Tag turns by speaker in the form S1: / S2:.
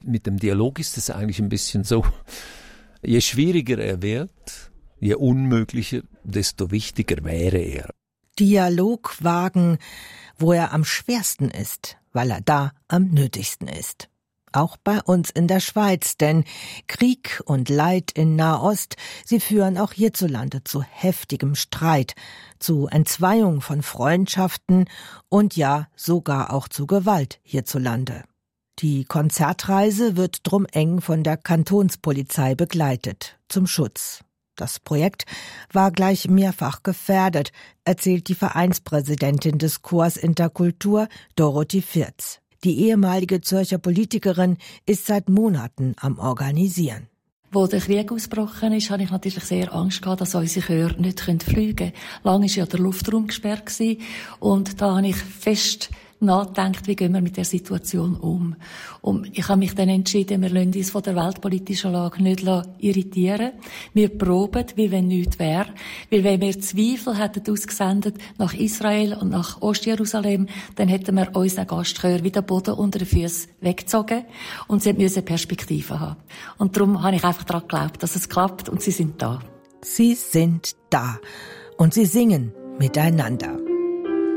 S1: Mit dem Dialog ist es eigentlich ein bisschen so, je schwieriger er wird, je unmöglicher, desto wichtiger wäre er.
S2: Dialog wagen, wo er am schwersten ist, weil er da am nötigsten ist. Auch bei uns in der Schweiz, denn Krieg und Leid in Nahost, sie führen auch hierzulande zu heftigem Streit, zu Entzweiung von Freundschaften und ja, sogar auch zu Gewalt hierzulande. Die Konzertreise wird drum eng von der Kantonspolizei begleitet, zum Schutz. Das Projekt war gleich mehrfach gefährdet, erzählt die Vereinspräsidentin des Chors Interkultur, Dorothee Firz. Die ehemalige Zürcher Politikerin ist seit Monaten am Organisieren.
S3: Wo der Krieg ausgebrochen ist, hatte ich natürlich sehr Angst gehabt, dass unsere Chöre nicht fliegen können. Lange war ja der Luftraum gesperrt und da habe ich fest nachgedacht, wie gehen wir mit der Situation um. Und ich habe mich dann entschieden, wir lassen uns von der weltpolitischen Lage nicht irritieren. Wir proben, wie wenn nichts wäre. Weil wenn wir Zweifel hätten ausgesendet nach Israel und nach Ostjerusalem, dann hätten wir unseren Gastchör wie den Boden unter den Füßen weggezogen. Und sie müssen Perspektiven haben. Und darum habe ich einfach daran geglaubt, dass es klappt und sie sind da.
S2: Sie sind da. Und sie singen miteinander.